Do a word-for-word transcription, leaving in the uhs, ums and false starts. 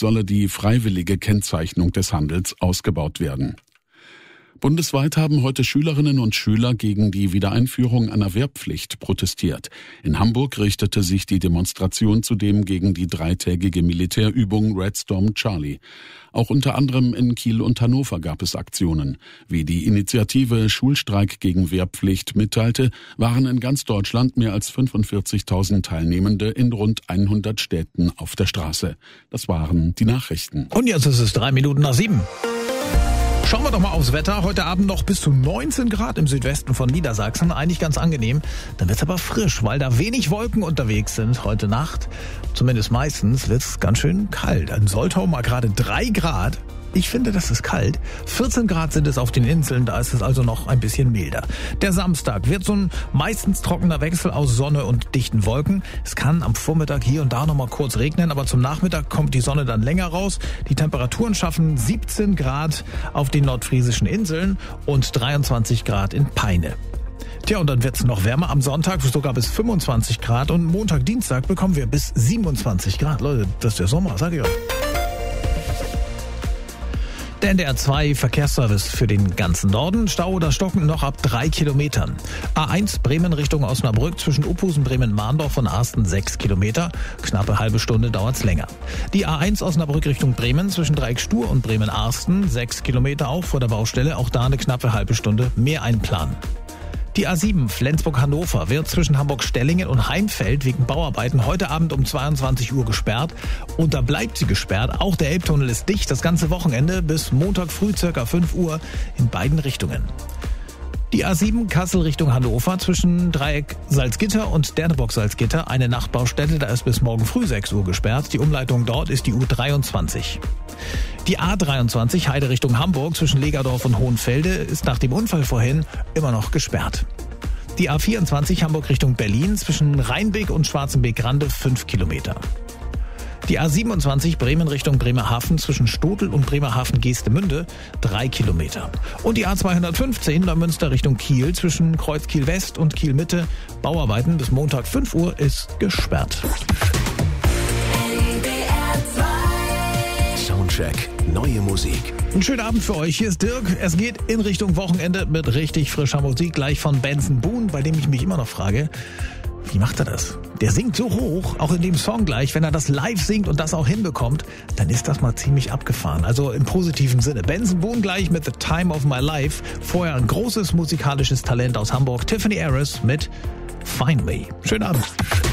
solle die freiwillige Kennzeichnung des Handels ausgebaut werden. Bundesweit haben heute Schülerinnen und Schüler gegen die Wiedereinführung einer Wehrpflicht protestiert. In Hamburg richtete sich die Demonstration zudem gegen die dreitägige Militärübung Red Storm Charlie. Auch unter anderem in Kiel und Hannover gab es Aktionen. Wie die Initiative Schulstreik gegen Wehrpflicht mitteilte, waren in ganz Deutschland mehr als fünfundvierzigtausend Teilnehmende in rund hundert Städten auf der Straße. Das waren die Nachrichten. Und jetzt ist es drei Minuten nach sieben. Schauen wir doch mal aufs Wetter. Heute Abend noch bis zu neunzehn Grad im Südwesten von Niedersachsen. Eigentlich ganz angenehm. Dann wird's aber frisch, weil da wenig Wolken unterwegs sind. Heute Nacht, zumindest meistens, wird's ganz schön kalt. In Soltau mal gerade drei Grad. Ich finde, das ist kalt. vierzehn Grad sind es auf den Inseln, da ist es also noch ein bisschen milder. Der Samstag wird so ein meistens trockener Wechsel aus Sonne und dichten Wolken. Es kann am Vormittag hier und da noch mal kurz regnen, aber zum Nachmittag kommt die Sonne dann länger raus. Die Temperaturen schaffen siebzehn Grad auf den nordfriesischen Inseln und dreiundzwanzig Grad in Peine. Tja, und dann wird's noch wärmer am Sonntag, sogar bis fünfundzwanzig Grad. Und Montag, Dienstag bekommen wir bis siebenundzwanzig Grad. Leute, das ist der Sommer, sag ich euch. Der N D R zwei Verkehrsservice für den ganzen Norden. Stau oder Stocken noch ab drei Kilometern. A eins Bremen Richtung Osnabrück zwischen Uphusen, Bremen-Mahndorf und Arsten sechs Kilometer. Knappe halbe Stunde dauert's länger. Die A eins Osnabrück Richtung Bremen zwischen Dreieck Stur und Bremen-Arsten sechs Kilometer auch vor der Baustelle. Auch da eine knappe halbe Stunde mehr einplanen. Die A sieben Flensburg-Hannover wird zwischen Hamburg-Stellingen und Heimfeld wegen Bauarbeiten heute Abend um zweiundzwanzig Uhr gesperrt. Und da bleibt sie gesperrt. Auch der Elbtunnel ist dicht das ganze Wochenende bis Montag früh circa fünf Uhr in beiden Richtungen. Die A sieben Kassel Richtung Hannover zwischen Dreieck Salzgitter und Derneburg Salzgitter eine Nachtbaustelle, da ist bis morgen früh sechs Uhr gesperrt. Die Umleitung dort ist die U dreiundzwanzig. Die A dreiundzwanzig Heide Richtung Hamburg zwischen Legerdorf und Hohenfelde ist nach dem Unfall vorhin immer noch gesperrt. Die A vierundzwanzig Hamburg Richtung Berlin zwischen Rheinbeek und Schwarzenbeek-Rande fünf Kilometer. Die A siebenundzwanzig Bremen Richtung Bremerhaven zwischen Stotel und Bremerhaven-Geestemünde drei Kilometer. Und die A zweihundertfünfzehn Neumünster Richtung Kiel zwischen Kreuz Kiel West und Kiel Mitte. Bauarbeiten bis Montag fünf Uhr ist gesperrt. Soundcheck, neue Musik. Einen schönen Abend für euch. Hier ist Dirk. Es geht in Richtung Wochenende mit richtig frischer Musik. Gleich von Benson Boone, bei dem ich mich immer noch frage, wie macht er das? Der singt so hoch, auch in dem Song gleich. Wenn er das live singt und das auch hinbekommt, dann ist das mal ziemlich abgefahren. Also im positiven Sinne. Benson Boone gleich mit The Time of My Life. Vorher ein großes musikalisches Talent aus Hamburg. Tiffany Harris mit Find Me. Schönen Abend.